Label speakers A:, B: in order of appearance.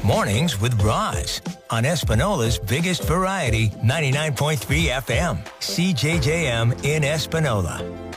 A: Mornings with Roz on Espinola's biggest variety, 99.3 FM, CJJM in Espinola.